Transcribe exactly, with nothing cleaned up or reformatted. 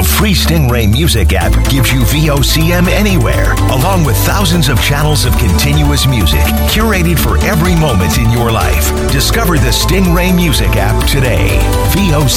The free Stingray Music app gives you V O C M anywhere, along with thousands of channels of continuous music, curated for every moment in your life. Discover the Stingray Music app today. V O C